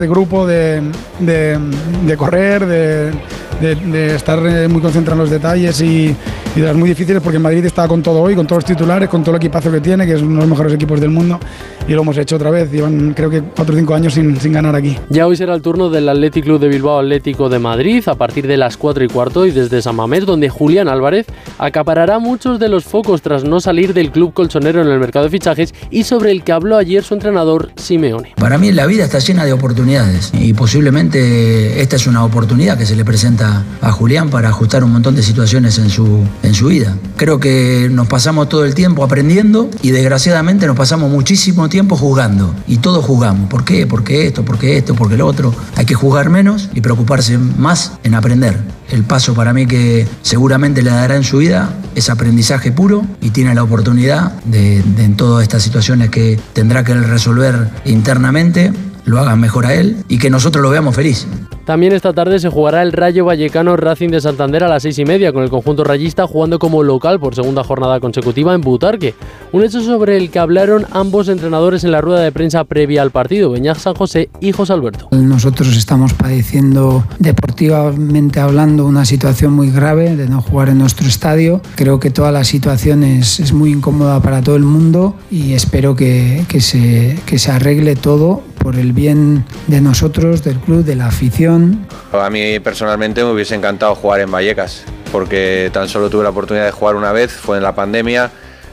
de grupo, de correr, de estar muy concentrado en los detalles y de las muy difíciles, porque en Madrid está con todo hoy, con todos los titulares, con todo el equipazo que tiene, que es uno de los mejores equipos del mundo, y lo hemos hecho otra vez. Llevan creo que 4 o 5 años sin ganar aquí. Ya hoy será el turno del Athletic Club de Bilbao Atlético de Madrid a partir de las 4:15 y desde San Mamés, donde Julián Álvarez acaparará muchos de los focos tras no salir del club colchonero en el mercado de fichajes y sobre el que habló ayer su entrenador Simeone. Para mí la vida está llena de oportunidades y posiblemente esta es una oportunidad que se le presenta a Julián para ajustar un montón de situaciones en su vida. Creo que nos pasamos todo el tiempo aprendiendo y desgraciadamente nos pasamos muchísimo tiempo juzgando, y todos juzgamos. ¿Por qué? Porque esto, porque lo otro. Hay que juzgar menos y preocuparse más en aprender. El paso para mí que seguramente le dará en su vida es aprendizaje puro, y tiene la oportunidad de en todas estas situaciones que tendrá que resolver internamente, lo hagan mejor a él y que nosotros lo veamos feliz. También esta tarde se jugará el Rayo Vallecano Racing de Santander a las 6:30, con el conjunto rayista jugando como local por segunda jornada consecutiva en Butarque. Un hecho sobre el que hablaron ambos entrenadores en la rueda de prensa previa al partido, Beñat San José y José Alberto. Nosotros estamos padeciendo, deportivamente hablando, una situación muy grave de no jugar en nuestro estadio. Creo que toda la situación es muy incómoda para todo el mundo, y espero que se arregle todo por el bien de nosotros, del club, de la afición. A mí personalmente me hubiese encantado jugar en Vallecas, porque tan solo tuve la oportunidad de jugar una vez, fue en la pandemia.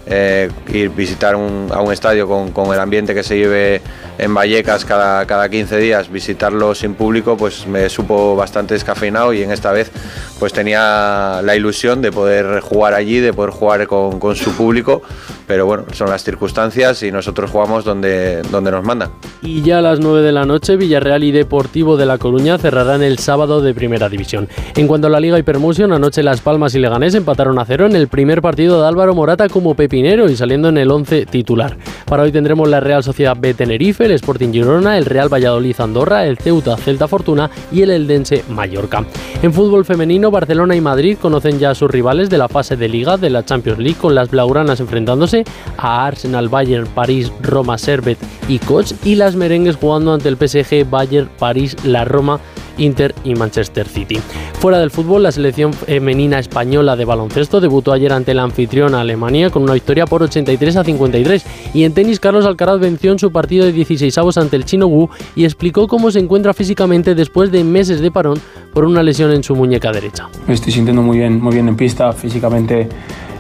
Ir visitar a un estadio con el ambiente que se lleve en Vallecas cada 15 días, visitarlo sin público, pues me supo bastante descafeinado, y en esta vez pues tenía la ilusión de poder jugar allí, de poder jugar con su público, pero bueno, son las circunstancias y nosotros jugamos donde nos mandan. Y ya a las 9 de la noche, Villarreal y Deportivo de La Coruña cerrarán el sábado de Primera División. En cuanto a la Liga Hypermotion, anoche Las Palmas y Leganés empataron a 0 en el primer partido de Álvaro Morata como pepinero y saliendo en el 11 titular. Para hoy tendremos la Real Sociedad B Tenerife, el Sporting Girona, el Real Valladolid Andorra, el Ceuta Celta Fortuna y el Eldense Mallorca. En fútbol femenino, Barcelona y Madrid conocen ya a sus rivales de la fase de Liga de la Champions League, con las blaugranas enfrentándose a Arsenal, Bayern, París, Roma, Servette y Koch, y las merengues jugando ante el PSG, Bayern, París, la Roma, Inter y Manchester City. Fuera del fútbol, la selección femenina española de baloncesto debutó ayer ante la anfitriona Alemania con una victoria por 83-53, y en tenis Carlos Alcaraz venció en su partido de 16avos ante el chino Wu y explicó cómo se encuentra físicamente después de meses de parón por una lesión en su muñeca derecha. Me estoy sintiendo muy bien en pista, físicamente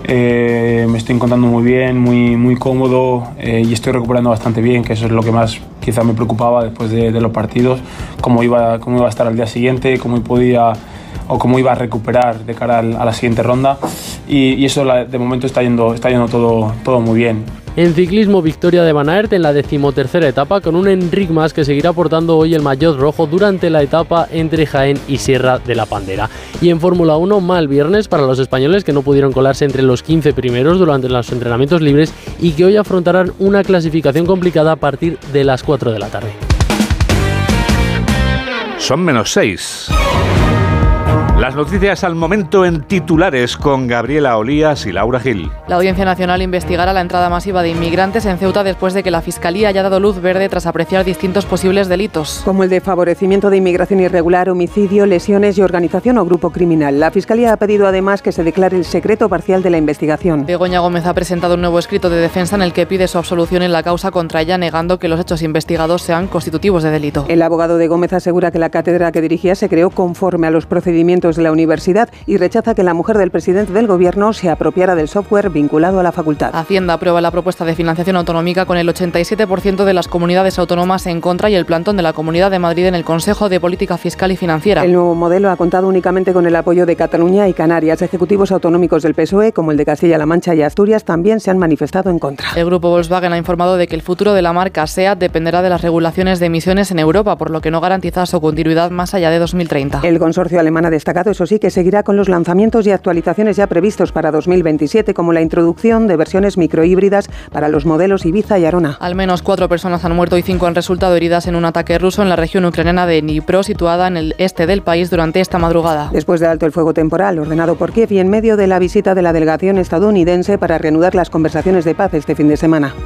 me estoy encontrando muy bien, muy cómodo, y estoy recuperando bastante bien, que eso es lo que más quizá me preocupaba después de los partidos, cómo iba a estar al día siguiente, cómo iba a recuperar de cara a la siguiente ronda, y eso de momento está yendo todo muy bien. En ciclismo, victoria de Van Aert en la 13ª etapa, con un Enric Mas que seguirá portando hoy el maillot rojo durante la etapa entre Jaén y Sierra de la Pandera. Y en Fórmula 1, mal viernes para los españoles que no pudieron colarse entre los 15 primeros durante los entrenamientos libres y que hoy afrontarán una clasificación complicada a partir de las 4 de la tarde. Son -6. Las noticias al momento en titulares con Gabriela Olías y Laura Gil. La Audiencia Nacional investigará la entrada masiva de inmigrantes en Ceuta después de que la Fiscalía haya dado luz verde tras apreciar distintos posibles delitos. Como el de favorecimiento de inmigración irregular, homicidio, lesiones y organización o grupo criminal. La Fiscalía ha pedido además que se declare el secreto parcial de la investigación. Begoña Gómez ha presentado un nuevo escrito de defensa en el que pide su absolución en la causa contra ella, negando que los hechos investigados sean constitutivos de delito. El abogado de Gómez asegura que la cátedra que dirigía se creó conforme a los procedimientos de la universidad y rechaza que la mujer del presidente del gobierno se apropiara del software vinculado a la facultad. Hacienda aprueba la propuesta de financiación autonómica con el 87% de las comunidades autónomas en contra y el plantón de la Comunidad de Madrid en el Consejo de Política Fiscal y Financiera. El nuevo modelo ha contado únicamente con el apoyo de Cataluña y Canarias. Ejecutivos autonómicos del PSOE, como el de Castilla-La Mancha y Asturias, también se han manifestado en contra. El grupo Volkswagen ha informado de que el futuro de la marca SEAT dependerá de las regulaciones de emisiones en Europa, por lo que no garantiza su continuidad más allá de 2030. El consorcio alemán ha destacado, eso sí, que seguirá con los lanzamientos y actualizaciones ya previstos para 2027, como la introducción de versiones microhíbridas para los modelos Ibiza y Arona. Al menos 4 personas han muerto y 5 han resultado heridas en un ataque ruso en la región ucraniana de Dnipro, situada en el este del país, durante esta madrugada. Después del alto el fuego temporal ordenado por Kiev y en medio de la visita de la delegación estadounidense para reanudar las conversaciones de paz este fin de semana.